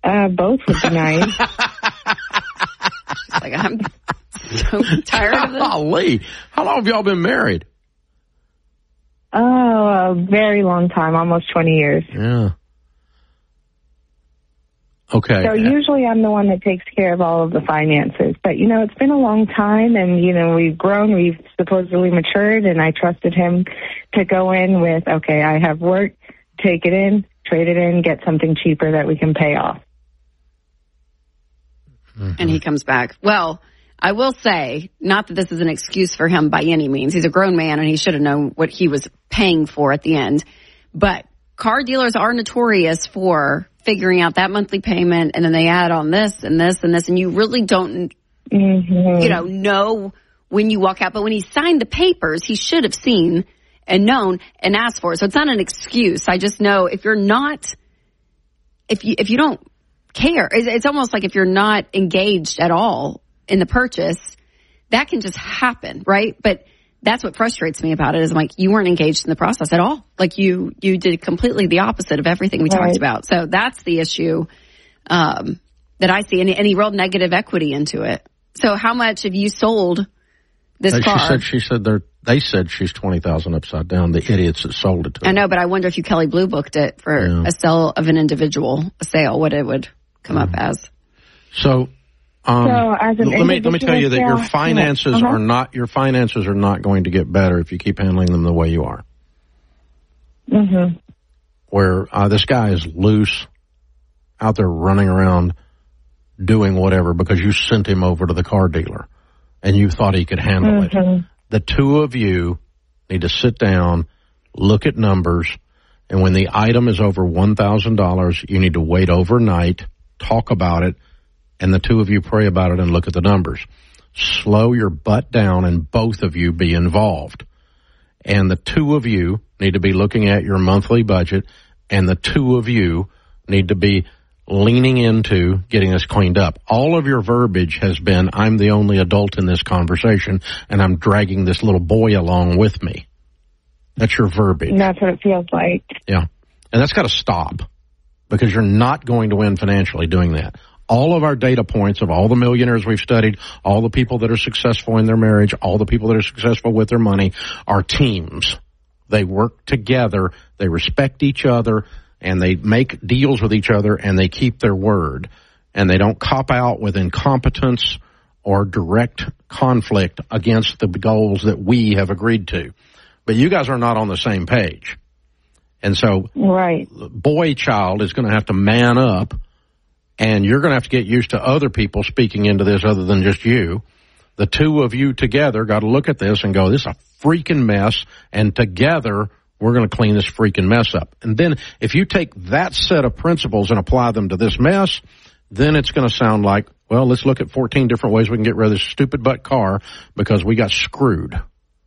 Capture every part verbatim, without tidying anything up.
Uh, both would be nice. Like, I'm so tired of this. Golly. How long have y'all been married? Oh, a very long time, almost twenty years. Yeah. Okay. So usually I'm the one that takes care of all of the finances. But, you know, it's been a long time, and, you know, we've grown, we've supposedly matured, and I trusted him to go in with, okay, I have work, take it in, trade it in, get something cheaper that we can pay off. Mm-hmm. And he comes back. Well, I will say, not that this is an excuse for him by any means. He's a grown man, and he should have known what he was paying for at the end. But car dealers are notorious for figuring out that monthly payment, and then they add on this and this and this, and you really don't, mm-hmm. you know, know when you walk out. But when he signed the papers, he should have seen and known and asked for it. So it's not an excuse. I just know if you're not, if you if you don't care, it's, it's almost like if you're not engaged at all in the purchase, that can just happen, right? But that's what frustrates me about it is I'm like, you weren't engaged in the process at all. Like you, you did completely the opposite of everything we right. talked about. So that's the issue um, that I see, and, and he rolled negative equity into it. So how much have you sold this uh, car? She said, she said they're, they said she's twenty thousand upside down, the idiots that sold it to her. I know, but I wonder if you Kelly Blue booked it for yeah. a sale of an individual, a sale, what it would come mm-hmm. up as. So, Um, so as an let me let me tell you that your finances uh-huh. are not your finances are not going to get better if you keep handling them the way you are. Mm-hmm. Where uh, this guy is loose, out there running around, doing whatever because you sent him over to the car dealer, and you thought he could handle mm-hmm. it. The two of you need to sit down, look at numbers, and when the item is over one thousand dollars, you need to wait overnight, talk about it. And the two of you pray about it and look at the numbers. Slow your butt down and both of you be involved. And the two of you need to be looking at your monthly budget, and the two of you need to be leaning into getting this cleaned up. All of your verbiage has been, I'm the only adult in this conversation, and I'm dragging this little boy along with me. That's your verbiage. That's what it feels like. Yeah. And that's got to stop because you're not going to win financially doing that. All of our data points of all the millionaires we've studied, all the people that are successful in their marriage, all the people that are successful with their money are teams. They work together, they respect each other, and they make deals with each other, and they keep their word. And they don't cop out with incompetence or direct conflict against the goals that we have agreed to. But you guys are not on the same page. And so, right. boy child is going to have to man up. And you're going to have to get used to other people speaking into this other than just you. The two of you together got to look at this and go, this is a freaking mess, and together we're going to clean this freaking mess up. And then if you take that set of principles and apply them to this mess, then it's going to sound like, well, let's look at fourteen different ways we can get rid of this stupid butt car because we got screwed.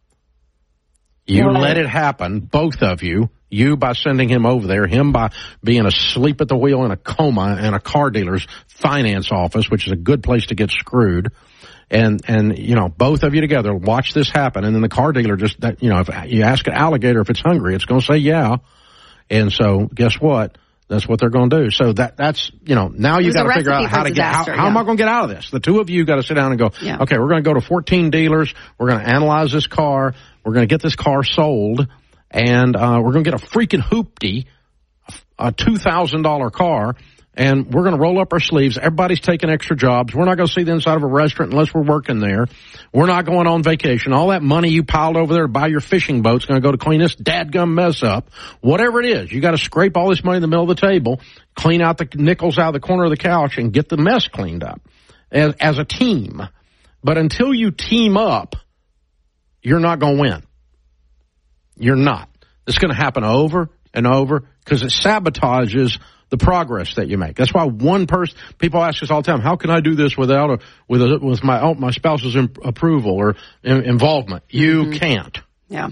You right. let it happen, both of you. You by sending him over there, him by being asleep at the wheel in a coma in a car dealer's finance office, which is a good place to get screwed. And, and, you know, both of you together watch this happen. And then the car dealer just, that, you know, if you ask an alligator if it's hungry, it's going to say yeah. And so guess what? That's what they're going to do. So that, that's, you know, now you got to figure out how to get, how, how yeah. am I going to get out of this? The two of you got to sit down and go, yeah. okay, we're going to go to fourteen dealers. We're going to analyze this car. We're going to get this car sold. And uh, we're going to get a freaking hoopty, a two thousand dollars car, and we're going to roll up our sleeves. Everybody's taking extra jobs. We're not going to see the inside of a restaurant unless we're working there. We're not going on vacation. All that money you piled over there to buy your fishing boat's going to go to clean this dadgum mess up. Whatever it is, you got to scrape all this money in the middle of the table, clean out the nickels out of the corner of the couch, and get the mess cleaned up as, as a team. But until you team up, you're not going to win. You're not. It's going to happen over and over because it sabotages the progress that you make. That's why one person, people ask us all the time, how can I do this without a, with a, with my, oh, my spouse's imp- approval or in, involvement? You mm-hmm. can't. Yeah.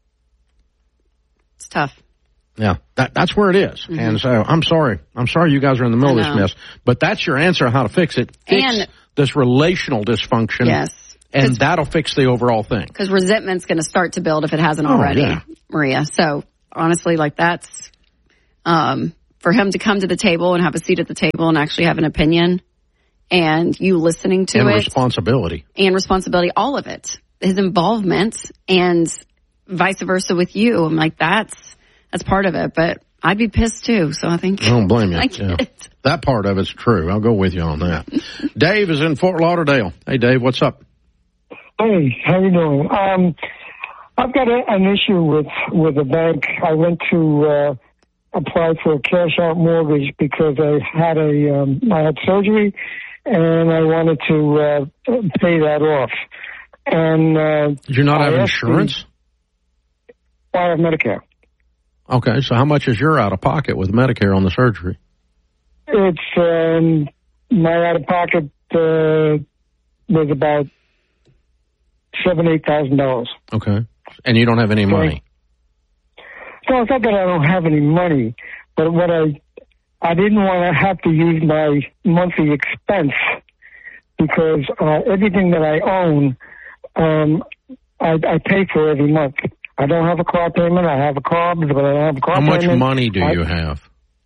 It's tough. Yeah. That, that's where it is. Mm-hmm. And so I'm sorry. I'm sorry you guys are in the middle of this mess, but that's your answer on how to fix it. Fix and this relational dysfunction. Yes. And that'll fix the overall thing. Because resentment's going to start to build if it hasn't oh, already, yeah. Maria. So, honestly, like that's, um, for him to come to the table and have a seat at the table and actually have an opinion and you listening to and it. And responsibility. And responsibility, all of it. His involvement and vice versa with you. I'm like, that's, that's part of it. But I'd be pissed too. So I think. I don't blame you. I get yeah. it. That part of it's true. I'll go with you on that. Dave is in Fort Lauderdale. Hey, Dave, what's up? Hey, how you doing? Um, I've got a, an issue with, with the bank. I went to uh, apply for a cash-out mortgage because I had a um, I had surgery and I wanted to uh, pay that off. And uh, did you not I have insurance? The, I have Medicare. Okay, so how much is your out of pocket with Medicare on the surgery? It's um, my out of pocket uh, was about seven, eight thousand dollars. Okay, and you don't have any money. No, it's not that I don't have any money, but what I I didn't want to have to use my monthly expense because uh, everything that I own, um, I, I pay for every month. I don't have a car payment. I have a car, but I don't have a car How payment. How much money do I, you have?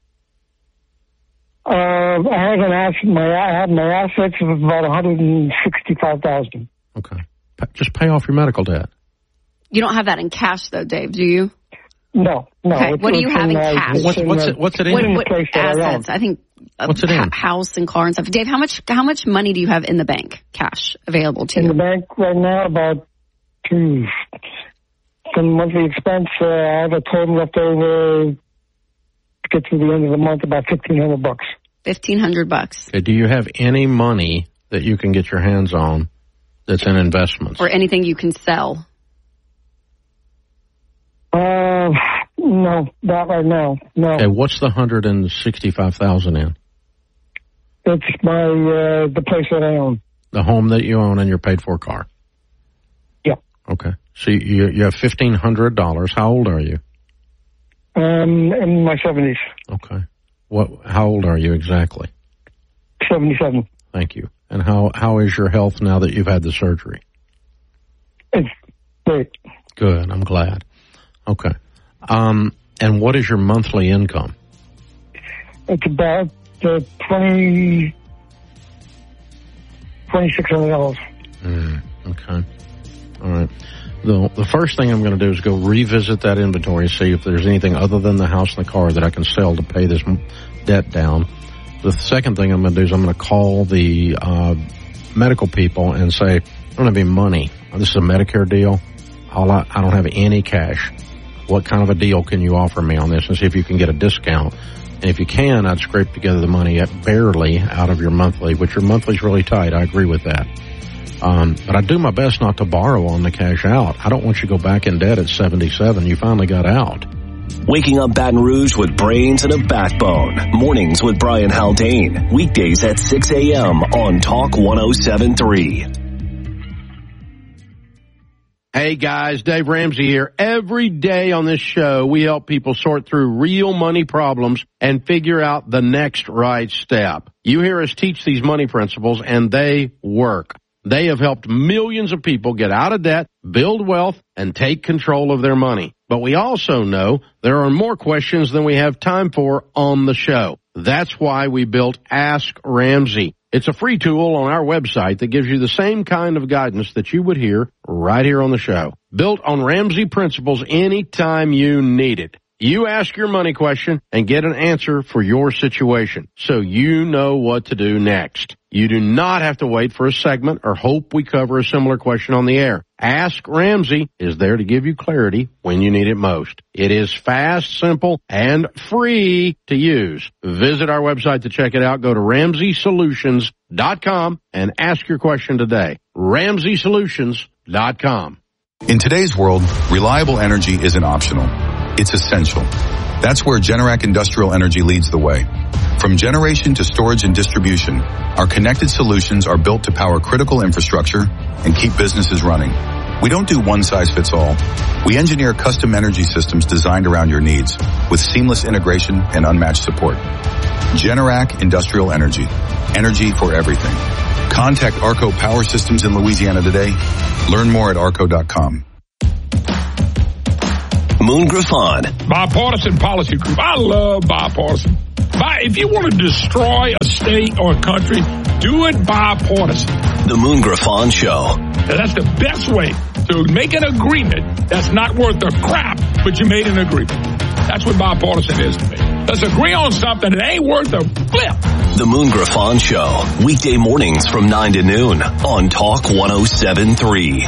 Uh, I have an asset. My I have my assets of about one hundred and sixty-five thousand. Okay, just pay off your medical debt. You don't have that in cash, though, Dave, do you? No, no. Okay. What do you have in cash? What's, what's it? What's it in? What, in what the place that assets? I, I think a what's it in? House and car and stuff. Dave, how much? How much money do you have in the bank, cash available to in you? In the bank right now, about two. From monthly expense, uh, I have a total left over to get to the end of the month about fifteen hundred bucks. Fifteen hundred bucks. Okay, do you have any money that you can get your hands on that's in investments or anything you can sell? Uh, no, not right now. No. Okay, what's the hundred and sixty-five thousand in? It's my uh, the place that I own. The home that you own and your paid for car. Yeah. Okay, so you you have fifteen hundred dollars. How old are you? Um, in my seventies. Okay. What? How old are you exactly? Seventy-seven. Thank you. And how how is your health now that you've had the surgery? It's great. Good. I'm glad. Okay. Um, and what is your monthly income? It's about uh, twenty twenty six hundred dollars. Mm, okay. All right. The the first thing I'm going to do is go revisit that inventory and see if there's anything other than the house and the car that I can sell to pay this debt down. The second thing I'm going to do is I'm going to call the uh, medical people and say, I don't have any money. This is a Medicare deal. All I, I don't have any cash. What kind of a deal can you offer me on this, and see if you can get a discount? And if you can, I'd scrape together the money at barely out of your monthly, which your monthly's really tight. I agree with that. Um, but I do my best not to borrow on the cash out. I don't want you to go back in debt at seventy-seven. You finally got out. Waking up Baton Rouge with brains and a backbone. Mornings with Brian Haldane. Weekdays at six a.m. on Talk one oh seven point three. Hey guys, Dave Ramsey here. Every day on this show, we help people sort through real money problems and figure out the next right step. You hear us teach these money principles, and they work. They have helped millions of people get out of debt, build wealth, and take control of their money. But we also know there are more questions than we have time for on the show. That's why we built Ask Ramsey. It's a free tool on our website that gives you the same kind of guidance that you would hear right here on the show. Built on Ramsey principles anytime you need it. You ask your money question and get an answer for your situation, so you know what to do next. You do not have to wait for a segment or hope we cover a similar question on the air. Ask Ramsey is there to give you clarity when you need it most. It is fast, simple, and free to use. Visit our website to check it out. Go to Ramsey Solutions dot com and ask your question today. Ramsey Solutions dot com. In today's world, reliable energy isn't optional. It's essential. That's where Generac Industrial Energy leads the way. From generation to storage and distribution, our connected solutions are built to power critical infrastructure and keep businesses running. We don't do one size fits all. We engineer custom energy systems designed around your needs with seamless integration and unmatched support. Generac Industrial Energy. Energy for everything. Contact Arco Power Systems in Louisiana today. Learn more at arco dot com. Moon Griffon. Bipartisan policy group. I love bipartisan. If you want to destroy a state or a country, do it bipartisan. The Moon Griffon Show. That's the best way to make an agreement that's not worth a crap, but you made an agreement. That's what bipartisan is to me. Let's agree on something that ain't worth a flip. The Moon Griffon Show. Weekday mornings from nine to noon on Talk one oh seven point three.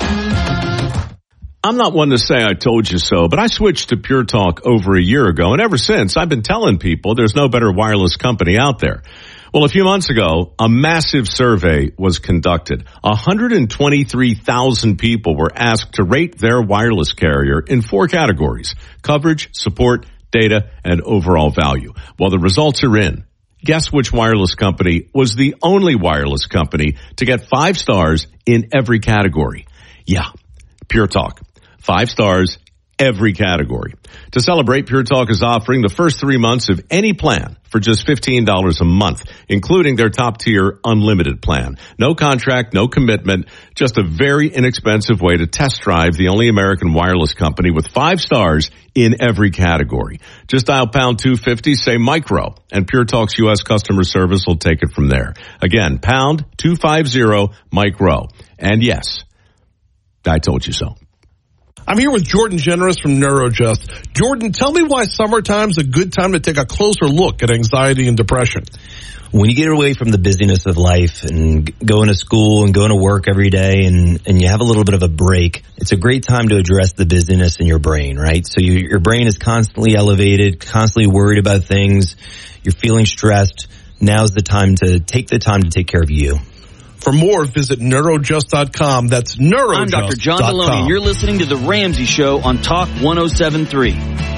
I'm not one to say I told you so, but I switched to Pure Talk over a year ago, and ever since I've been telling people there's no better wireless company out there. Well, a few months ago, a massive survey was conducted. one hundred twenty-three thousand people were asked to rate their wireless carrier in four categories: coverage, support, data, and overall value. Well, the results are in. Guess which wireless company was the only wireless company to get five stars in every category? Yeah, Pure Talk. Five stars, every category. To celebrate, Pure Talk is offering the first three months of any plan for just fifteen dollars a month, including their top-tier unlimited plan. No contract, no commitment, just a very inexpensive way to test drive the only American wireless company with five stars in every category. Just dial pound two fifty, say micro, and Pure Talk's U S customer service will take it from there. Again, pound two fifty, micro. And yes, I told you so. I'm here with Jordan Generous from NeuroJust. Jordan, tell me why summertime's a good time to take a closer look at anxiety and depression. When you get away from the busyness of life and going to school and going to work every day and, and you have a little bit of a break, it's a great time to address the busyness in your brain, right? So you, your brain is constantly elevated, constantly worried about things. You're feeling stressed. Now's the time to take the time to take care of you. For more, visit neurojust dot com. That's neurojust dot com. I'm Doctor John Deloney, and you're listening to The Ramsey Show on Talk one oh seven point three.